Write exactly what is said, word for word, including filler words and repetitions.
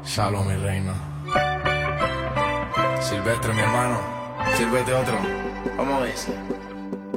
Shalom, mi reina. Silvestre, mi hermano. Sírvete otro. Vamos a ver.